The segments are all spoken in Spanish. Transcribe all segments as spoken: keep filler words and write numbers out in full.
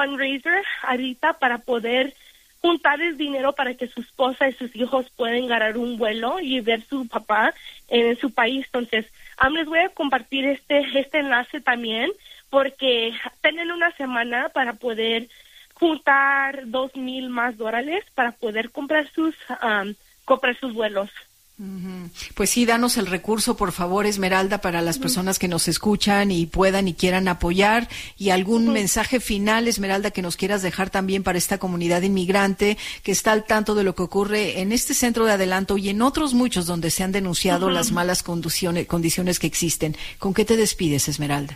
fundraiser ahorita para poder juntar el dinero para que su esposa y sus hijos puedan ganar un vuelo y ver su papá en su país. Entonces, um, les voy a compartir este este enlace también, porque tienen una semana para poder juntar dos mil más dólares para poder comprar sus um, comprar sus vuelos. Pues sí, danos el recurso, por favor, Esmeralda, para las personas que nos escuchan y puedan y quieran apoyar. Y algún uh-huh. mensaje final, Esmeralda, que nos quieras dejar también para esta comunidad inmigrante que está al tanto de lo que ocurre en este centro de adelanto y en otros muchos donde se han denunciado uh-huh. las malas condiciones, condiciones que existen. ¿Con qué te despides, Esmeralda?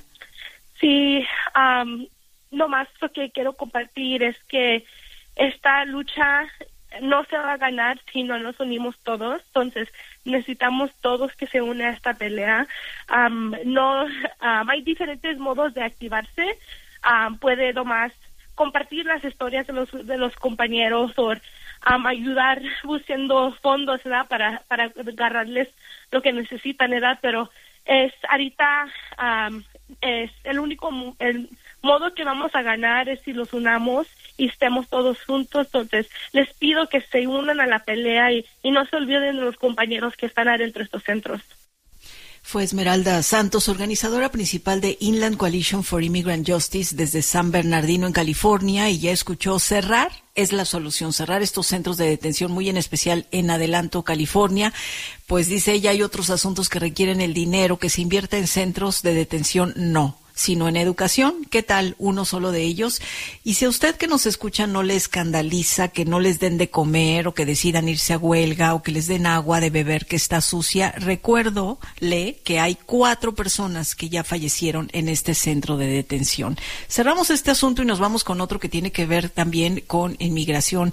Sí, um, lo más que quiero compartir es que esta lucha no se va a ganar si no nos unimos todos. Entonces necesitamos todos que se unan a esta pelea. Um, no, um, hay diferentes modos de activarse. Um, puede nomás compartir las historias de los de los compañeros o um, ayudar buscando fondos, ¿verdad? para para agarrarles lo que necesitan, ¿verdad? Pero es ahorita um, es el único el modo que vamos a ganar es si los unamos y estemos todos juntos. Entonces les pido que se unan a la pelea y, y no se olviden de los compañeros que están adentro de estos centros. Fue Esmeralda Santos, organizadora principal de Inland Coalition for Immigrant Justice desde San Bernardino, en California, y ya escuchó: cerrar es la solución, cerrar estos centros de detención, muy en especial en Adelanto, California. Pues dice ella, hay otros asuntos que requieren el dinero, que se invierta en centros de detención, no, sino en educación. ¿Qué tal uno solo de ellos? Y si a usted que nos escucha no le escandaliza que no les den de comer o que decidan irse a huelga o que les den agua de beber que está sucia, recuérdole que hay cuatro personas que ya fallecieron en este centro de detención. Cerramos este asunto y nos vamos con otro que tiene que ver también con inmigración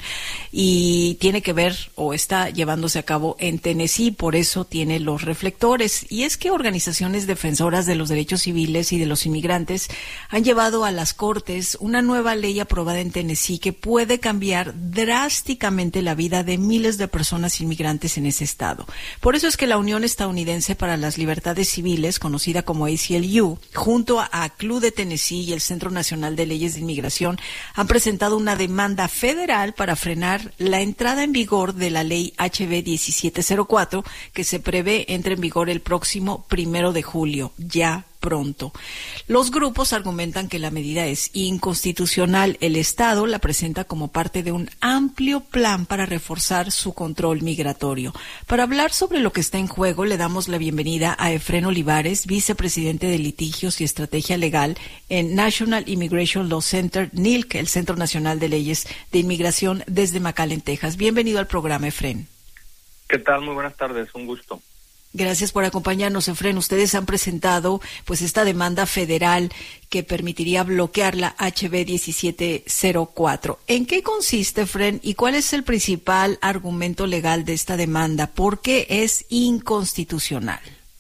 y tiene que ver o está llevándose a cabo en Tennessee, por eso tiene los reflectores. Y es que organizaciones defensoras de los derechos civiles y de los inmigrantes han llevado a las Cortes una nueva ley aprobada en Tennessee que puede cambiar drásticamente la vida de miles de personas inmigrantes en ese estado. Por eso es que la Unión Estadounidense para las Libertades Civiles, conocida como A C L U, junto a C L U de Tennessee y el Centro Nacional de Leyes de Inmigración, han presentado una demanda federal para frenar la entrada en vigor de la ley H B diecisiete cero cuatro, que se prevé entre en vigor el próximo primero de julio, ya pronto. Los grupos argumentan que la medida es inconstitucional. El Estado la presenta como parte de un amplio plan para reforzar su control migratorio. Para hablar sobre lo que está en juego, le damos la bienvenida a Efrén Olivares, vicepresidente de Litigios y Estrategia Legal en National Immigration Law Center, N I L C, el Centro Nacional de Leyes de Inmigración, desde McAllen, Texas. Bienvenido al programa, Efrén. ¿Qué tal? Muy buenas tardes, un gusto. Gracias por acompañarnos, Efrén. Ustedes han presentado pues esta demanda federal que permitiría bloquear la H B diecisiete cero cuatro. ¿En qué consiste, Efrén, y cuál es el principal argumento legal de esta demanda? ¿Por qué es inconstitucional?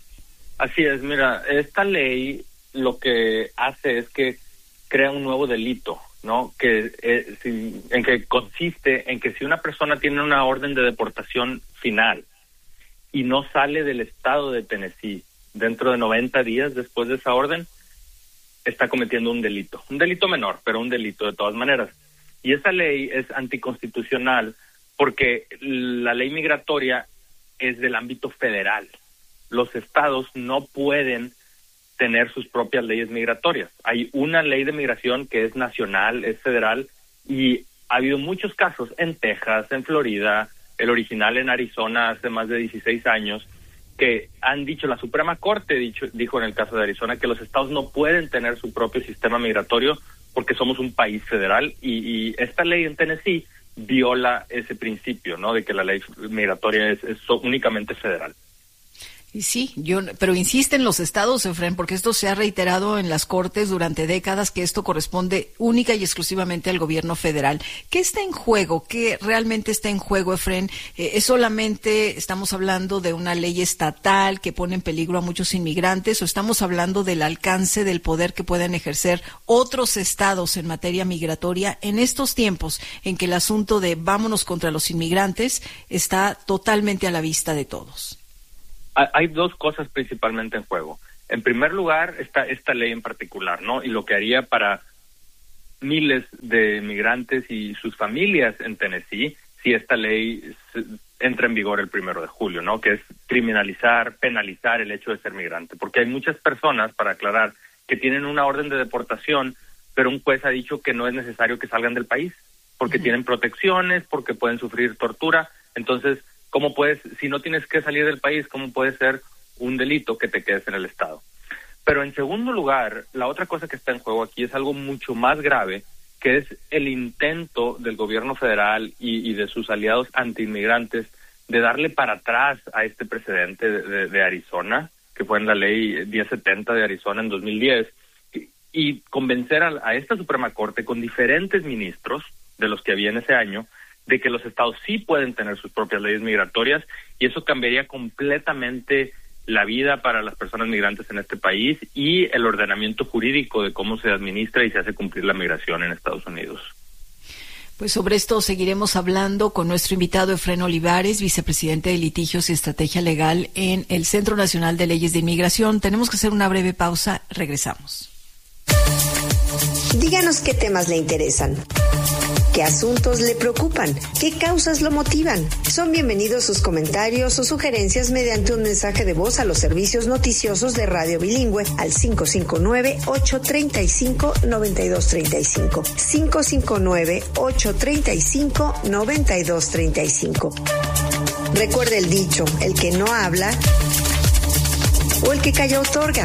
Así es, mira, esta ley lo que hace es que crea un nuevo delito, ¿no? Que eh, si, en que consiste en que si una persona tiene una orden de deportación final y no sale del estado de Tennessee dentro de noventa días después de esa orden, está cometiendo un delito. Un delito menor, pero un delito de todas maneras. Y esa ley es anticonstitucional porque la ley migratoria es del ámbito federal. Los estados no pueden tener sus propias leyes migratorias. Hay una ley de migración que es nacional, es federal, y ha habido muchos casos en Texas, en Florida, el original en Arizona hace más de dieciséis años, que han dicho, la Suprema Corte dicho, dijo en el caso de Arizona que los estados no pueden tener su propio sistema migratorio porque somos un país federal, y, y esta ley en Tennessee viola ese principio, ¿no? De que la ley migratoria es, es únicamente federal. Y sí, yo, pero insisten los estados, Efrén, porque esto se ha reiterado en las cortes durante décadas, que esto corresponde única y exclusivamente al gobierno federal. ¿Qué está en juego? ¿Qué realmente está en juego, Efrén? Eh, ¿Es solamente, estamos hablando de una ley estatal que pone en peligro a muchos inmigrantes, o estamos hablando del alcance del poder que pueden ejercer otros estados en materia migratoria en estos tiempos en que el asunto de vámonos contra los inmigrantes está totalmente a la vista de todos? Hay dos cosas principalmente en juego. En primer lugar, está esta ley en particular, ¿no? Y lo que haría para miles de migrantes y sus familias en Tennessee si esta ley entra en vigor el primero de julio, ¿no? Que es criminalizar, penalizar el hecho de ser migrante. Porque hay muchas personas, para aclarar, que tienen una orden de deportación, pero un juez ha dicho que no es necesario que salgan del país, porque uh-huh. tienen protecciones, porque pueden sufrir tortura. Entonces, ¿cómo puedes, si no tienes que salir del país, cómo puede ser un delito que te quedes en el Estado? Pero en segundo lugar, la otra cosa que está en juego aquí es algo mucho más grave, que es el intento del gobierno federal y, y de sus aliados antiinmigrantes de darle para atrás a este precedente de, de, de Arizona, que fue en la ley diez setenta de Arizona en dos mil diez, y, y convencer a, a esta Suprema Corte con diferentes ministros de los que había en ese año, de que los estados sí pueden tener sus propias leyes migratorias, y eso cambiaría completamente la vida para las personas migrantes en este país y el ordenamiento jurídico de cómo se administra y se hace cumplir la migración en Estados Unidos. Pues sobre esto seguiremos hablando con nuestro invitado Efrén Olivares, vicepresidente de Litigios y Estrategia Legal en el Centro Nacional de Leyes de Inmigración. Tenemos que hacer una breve pausa. Regresamos. Díganos qué temas le interesan, qué asuntos le preocupan, qué causas lo motivan. Son bienvenidos sus comentarios o sugerencias mediante un mensaje de voz a los servicios noticiosos de Radio Bilingüe al cinco cinco nueve, ocho tres cinco, nueve dos tres cinco. cinco cinco nueve, ocho tres cinco, nueve dos tres cinco. Recuerde el dicho, el que no habla o el que calla otorga.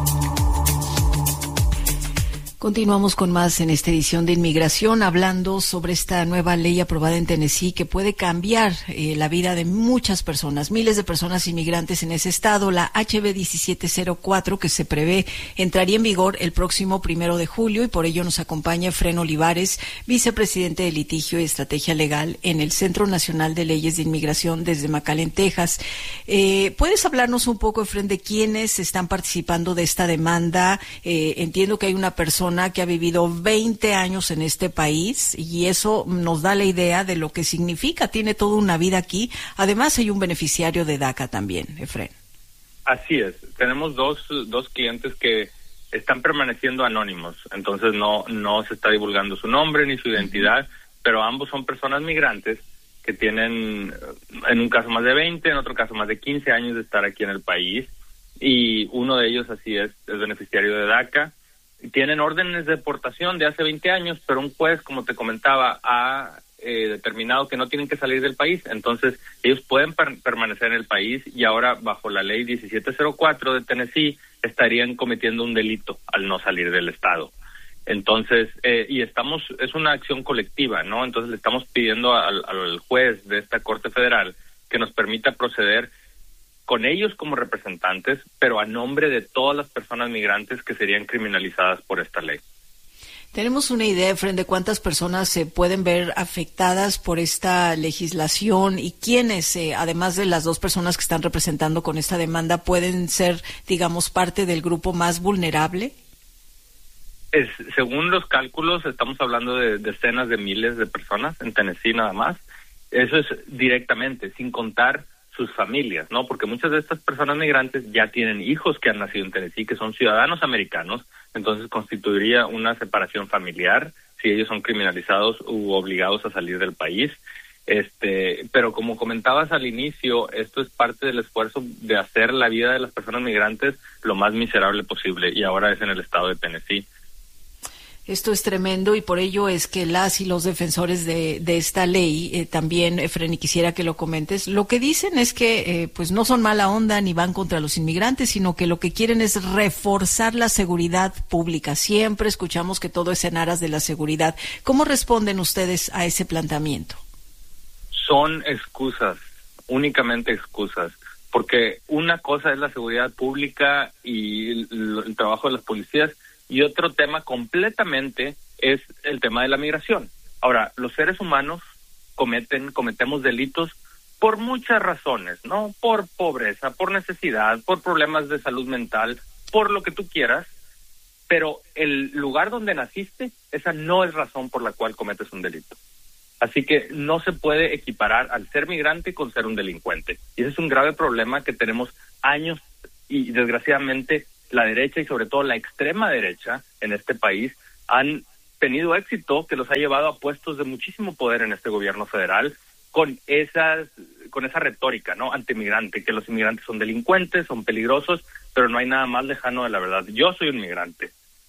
Continuamos con más en esta edición de Inmigración, hablando sobre esta nueva ley aprobada en Tennessee que puede cambiar eh, la vida de muchas personas, miles de personas inmigrantes en ese estado. La H B diecisiete cero cuatro, que se prevé entraría en vigor el próximo primero de julio, y por ello nos acompaña Efrén Olivares, vicepresidente de Litigio y Estrategia Legal en el Centro Nacional de Leyes de Inmigración desde McAllen, Texas. Eh, ¿Puedes hablarnos un poco, Efrén, de quiénes están participando de esta demanda? Eh, entiendo que hay una persona que ha vivido veinte años en este país, y eso nos da la idea de lo que significa. Tiene toda una vida aquí. Además, hay un beneficiario de DACA también, Efrén. Así es. Tenemos dos, dos clientes que están permaneciendo anónimos, entonces no, no se está divulgando su nombre ni su identidad, uh-huh. pero ambos son personas migrantes que tienen, en un caso más de veinte, en otro caso más de quince años de estar aquí en el país, y uno de ellos, así es, es beneficiario de DACA. Tienen órdenes de deportación de hace veinte años, pero un juez, como te comentaba, ha eh, determinado que no tienen que salir del país. Entonces, ellos pueden per- permanecer en el país, y ahora, bajo la ley diecisiete cero cuatro de Tennessee, estarían cometiendo un delito al no salir del estado. Entonces, eh, y estamos, es una acción colectiva, ¿no? Entonces, le estamos pidiendo al, al juez de esta Corte Federal que nos permita proceder con ellos como representantes, pero a nombre de todas las personas migrantes que serían criminalizadas por esta ley. ¿Tenemos una idea, Efrén, de cuántas personas se pueden ver afectadas por esta legislación, y quiénes, eh, además de las dos personas que están representando con esta demanda, pueden ser, digamos, parte del grupo más vulnerable? Es, según los cálculos, estamos hablando de decenas de miles de personas en Tennessee nada más. Eso es directamente, sin contar sus familias, ¿no? Porque muchas de estas personas migrantes ya tienen hijos que han nacido en Tennessee, que son ciudadanos americanos, entonces constituiría una separación familiar si ellos son criminalizados u obligados a salir del país. Este, pero como comentabas al inicio, esto es parte del esfuerzo de hacer la vida de las personas migrantes lo más miserable posible, y ahora es en el estado de Tennessee. Esto es tremendo, y por ello es que las y los defensores de, de esta ley, eh, también, Efrén, y quisiera que lo comentes, lo que dicen es que eh, pues no son mala onda ni van contra los inmigrantes, sino que lo que quieren es reforzar la seguridad pública. Siempre escuchamos que todo es en aras de la seguridad. ¿Cómo responden ustedes a ese planteamiento? Son excusas, únicamente excusas, porque una cosa es la seguridad pública y el, el trabajo de las policías, y otro tema completamente es el tema de la migración. Ahora, los seres humanos cometen, cometemos delitos por muchas razones, ¿no? Por pobreza, por necesidad, por problemas de salud mental, por lo que tú quieras, pero el lugar donde naciste, esa no es razón por la cual cometes un delito. Así que no se puede equiparar al ser migrante con ser un delincuente. Y ese es un grave problema que tenemos años, y desgraciadamente la derecha y sobre todo la extrema derecha en este país han tenido éxito que los ha llevado a puestos de muchísimo poder en este gobierno federal con esas con esa retórica, ¿no?, antimigrante, que los inmigrantes son delincuentes, son peligrosos, pero no hay nada más lejano de la verdad. Yo soy un migrante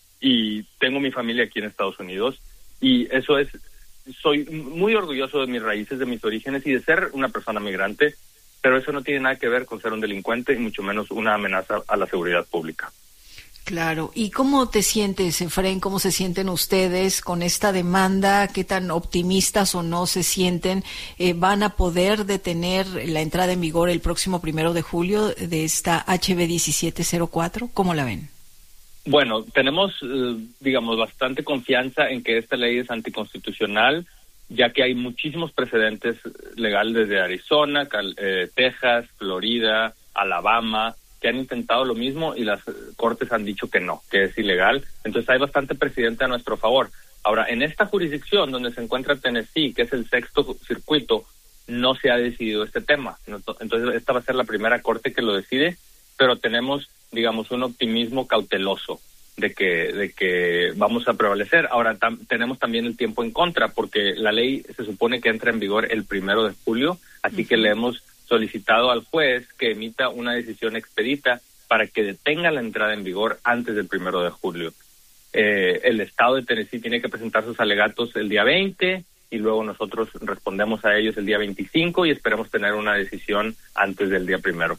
y tengo mi familia aquí en Estados Unidos y eso es, soy muy orgulloso de mis raíces, de mis orígenes y de ser una persona migrante, pero eso no tiene nada que ver con ser un delincuente y mucho menos una amenaza a la seguridad pública. Claro. ¿Y cómo te sientes, Efraín? ¿Cómo se sienten ustedes con esta demanda? ¿Qué tan optimistas o no se sienten? Eh, ¿Van a poder detener la entrada en vigor el próximo primero de julio de esta H B diecisiete cero cuatro? ¿Cómo la ven? Bueno, tenemos, eh, digamos, bastante confianza en que esta ley es anticonstitucional, ya que hay muchísimos precedentes legales desde Arizona, Cal- eh, Texas, Florida, Alabama, que han intentado lo mismo y las cortes han dicho que no, que es ilegal. Entonces hay bastante precedente a nuestro favor. Ahora, en esta jurisdicción donde se encuentra Tennessee, que es el sexto circuito, no se ha decidido este tema. Entonces esta va a ser la primera corte que lo decide, pero tenemos, digamos, un optimismo cauteloso de que de que vamos a prevalecer. Ahora tam- tenemos también el tiempo en contra, porque la ley se supone que entra en vigor el primero de julio, así uh-huh. que le hemos solicitado al juez que emita una decisión expedita para que detenga la entrada en vigor antes del primero de julio. Eh, el estado de Tennessee tiene que presentar sus alegatos el día veinte y luego nosotros respondemos a ellos el día veinticinco y esperamos tener una decisión antes del día primero.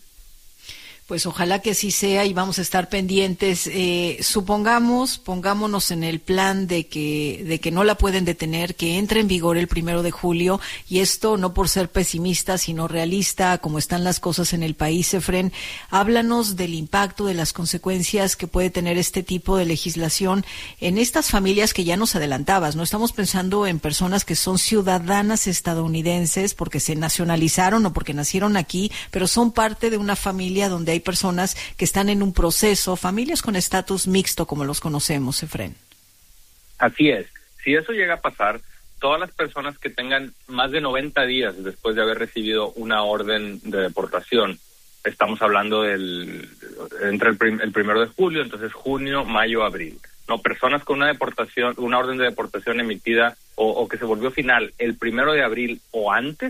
Pues ojalá que así sea y vamos a estar pendientes. Eh, supongamos, pongámonos en el plan de que de que no la pueden detener, que entre en vigor el primero de julio, y esto no por ser pesimista, sino realista, como están las cosas en el país, Efren. Háblanos del impacto, de las consecuencias que puede tener este tipo de legislación en estas familias que ya nos adelantabas. No estamos pensando en personas que son ciudadanas estadounidenses porque se nacionalizaron o porque nacieron aquí, pero son parte de una familia donde hay hay personas que están en un proceso, familias con estatus mixto, como los conocemos, Efren. Así es. Si eso llega a pasar, todas las personas que tengan más de noventa días después de haber recibido una orden de deportación, estamos hablando del entre el, prim, el primero de julio, entonces junio, mayo, abril. No, personas con una deportación, una orden de deportación emitida o, o que se volvió final el primero de abril o antes,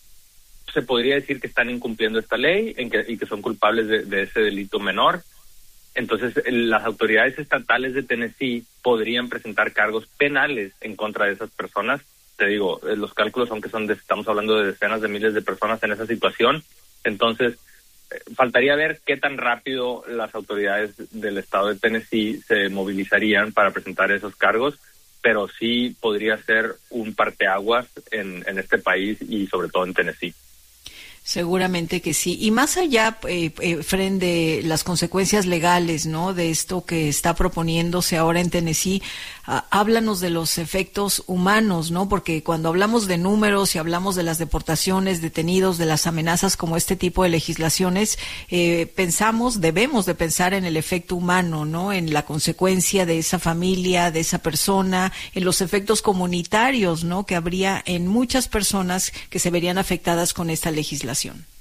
se podría decir que están incumpliendo esta ley en que, y que son culpables de, de ese delito menor. Entonces, las autoridades estatales de Tennessee podrían presentar cargos penales en contra de esas personas. Te digo, los cálculos son que son de, estamos hablando de decenas de miles de personas en esa situación. Entonces, eh, faltaría ver qué tan rápido las autoridades del estado de Tennessee se movilizarían para presentar esos cargos, pero sí podría ser un parteaguas en, en este país y sobre todo en Tennessee. Seguramente que sí. Y más allá, eh, eh, Fren, de las consecuencias legales, ¿no?, de esto que está proponiéndose ahora en Tennessee, ah, háblanos de los efectos humanos, ¿no? Porque cuando hablamos de números y hablamos de las deportaciones, detenidos, de las amenazas como este tipo de legislaciones, eh, pensamos, debemos de pensar en el efecto humano, ¿no?, en la consecuencia de esa familia, de esa persona, en los efectos comunitarios, ¿no?, que habría en muchas personas que se verían afectadas con esta legislación.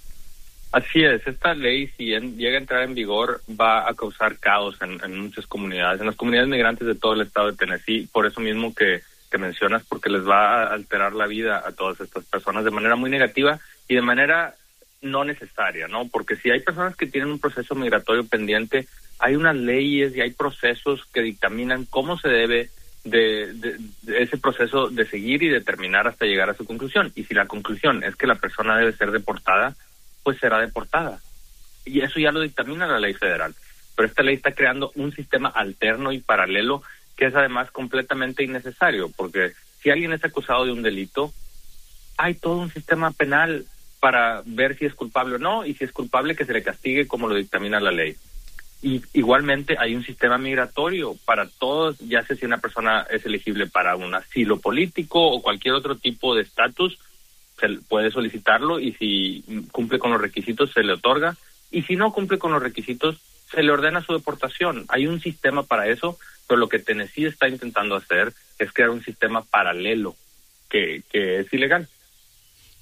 Así es, esta ley, si en, llega a entrar en vigor, va a causar caos en, en muchas comunidades, en las comunidades migrantes de todo el estado de Tennessee, por eso mismo que, que mencionas, porque les va a alterar la vida a todas estas personas de manera muy negativa y de manera no necesaria, ¿no? Porque si hay personas que tienen un proceso migratorio pendiente, hay unas leyes y hay procesos que dictaminan cómo se debe de, de, de ese proceso de seguir y determinar hasta llegar a su conclusión. Y si la conclusión es que la persona debe ser deportada, pues será deportada. Y eso ya lo dictamina la ley federal. Pero esta ley está creando un sistema alterno y paralelo que es además completamente innecesario, porque si alguien es acusado de un delito, hay todo un sistema penal para ver si es culpable o no, y si es culpable que se le castigue como lo dictamina la ley. Y igualmente hay un sistema migratorio para todos, ya sea si una persona es elegible para un asilo político o cualquier otro tipo de estatus, se puede solicitarlo y si cumple con los requisitos se le otorga, y si no cumple con los requisitos se le ordena su deportación. Hay un sistema para eso, pero lo que Tennessee está intentando hacer es crear un sistema paralelo que, que es ilegal.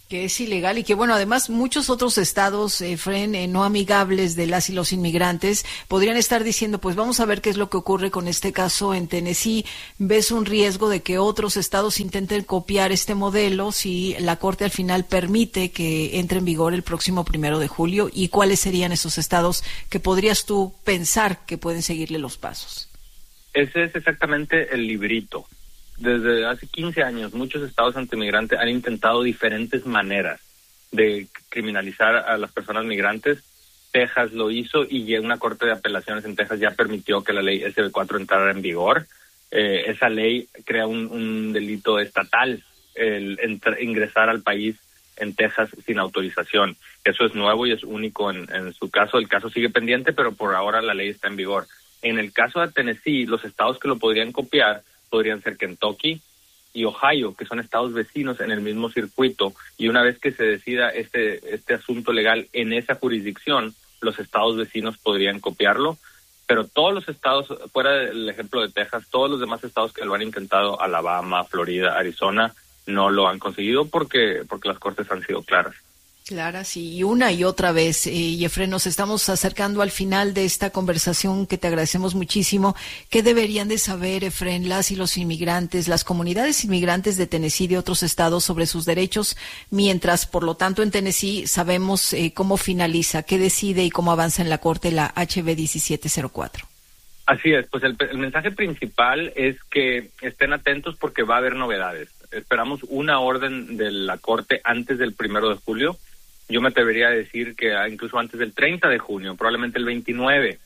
Que es ilegal y que, bueno, además muchos otros estados, eh, Fren, eh, no amigables de las y los inmigrantes, podrían estar diciendo, pues vamos a ver qué es lo que ocurre con este caso en Tennessee. ¿Ves un riesgo de que otros estados intenten copiar este modelo si la Corte al final permite que entre en vigor el próximo primero de julio? ¿Y cuáles serían esos estados que podrías tú pensar que pueden seguirle los pasos? Ese es exactamente el librito. Desde hace quince años, muchos estados antimigrantes han intentado diferentes maneras de criminalizar a las personas migrantes. Texas lo hizo y una corte de apelaciones en Texas ya permitió que la ley S B cuatro entrara en vigor. Eh, esa ley crea un, un delito estatal, el entr- ingresar al país en Texas sin autorización. Eso es nuevo y es único en, en su caso. El caso sigue pendiente, pero por ahora la ley está en vigor. En el caso de Tennessee, los estados que lo podrían copiar podrían ser Kentucky y Ohio, que son estados vecinos en el mismo circuito, y una vez que se decida este este asunto legal en esa jurisdicción, los estados vecinos podrían copiarlo, pero todos los estados, fuera del ejemplo de Texas, todos los demás estados que lo han intentado, Alabama, Florida, Arizona, no lo han conseguido porque porque las cortes han sido claras. Clara, sí, y una y otra vez. Eh, Efren, nos estamos acercando al final de esta conversación que te agradecemos muchísimo. ¿Qué deberían de saber, Efren, las y los inmigrantes, las comunidades inmigrantes de Tennessee y de otros estados sobre sus derechos, mientras, por lo tanto, en Tennessee sabemos eh, cómo finaliza, qué decide y cómo avanza en la Corte la H B diecisiete cero cuatro? Así es, pues el, el mensaje principal es que estén atentos porque va a haber novedades. Esperamos una orden de la Corte antes del primero de julio. Yo me atrevería a decir que incluso antes del treinta de junio, probablemente el veintinueve,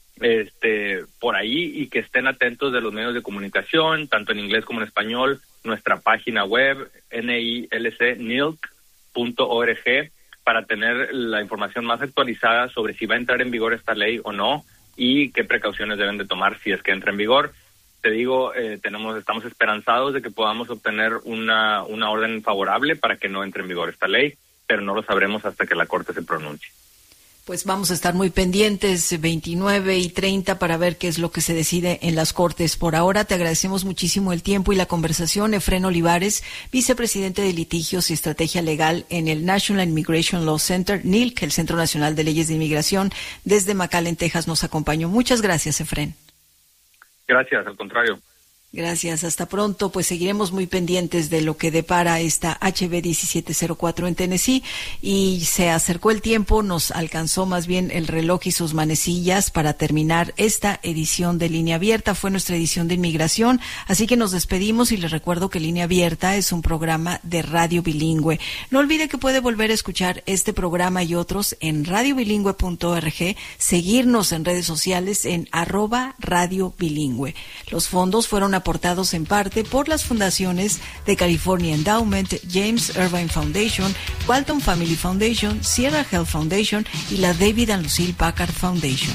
este, por ahí, y que estén atentos de los medios de comunicación, tanto en inglés como en español, nuestra página web, N I L C, N I L C punto org, para tener la información más actualizada sobre si va a entrar en vigor esta ley o no, y qué precauciones deben de tomar si es que entra en vigor. Te digo, eh, tenemos, estamos esperanzados de que podamos obtener una, una orden favorable para que no entre en vigor esta ley, pero no lo sabremos hasta que la Corte se pronuncie. Pues vamos a estar muy pendientes, veintinueve y treinta, para ver qué es lo que se decide en las Cortes. Por ahora te agradecemos muchísimo el tiempo y la conversación. Efren Olivares, vicepresidente de Litigios y Estrategia Legal en el National Immigration Law Center, N I L C, el Centro Nacional de Leyes de Inmigración, desde McAllen, Texas, nos acompañó. Muchas gracias, Efren. Gracias, al contrario. Gracias, hasta pronto. Pues seguiremos muy pendientes de lo que depara esta H B diecisiete cero cuatro en Tennessee, y se acercó el tiempo, nos alcanzó más bien el reloj y sus manecillas para terminar esta edición de Línea Abierta. Fue nuestra edición de inmigración, así que nos despedimos y les recuerdo que Línea Abierta es un programa de radio bilingüe. No olvide que puede volver a escuchar este programa y otros en radio bilingüe punto org, seguirnos en redes sociales en arroba radio bilingüe. Los fondos fueron aportados en parte por las fundaciones de California Endowment, James Irvine Foundation, Walton Family Foundation, Sierra Health Foundation y la David and Lucille Packard Foundation.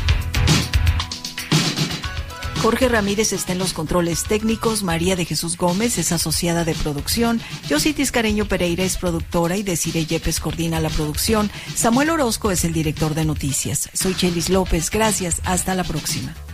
Jorge Ramírez está en los controles técnicos, María de Jesús Gómez es asociada de producción, Yossi Tiscareño Pereira es productora y Desiree Yepes coordina la producción, Samuel Orozco es el director de noticias. Soy Chelis López, gracias, hasta la próxima.